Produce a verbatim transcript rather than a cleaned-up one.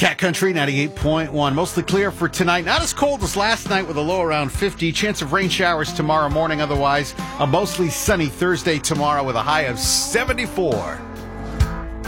Cat Country ninety-eight point one. Mostly clear for tonight. Not as cold as last night with a low around fifty. Chance of rain showers tomorrow morning. Otherwise, a mostly sunny Thursday tomorrow with a high of seventy-four.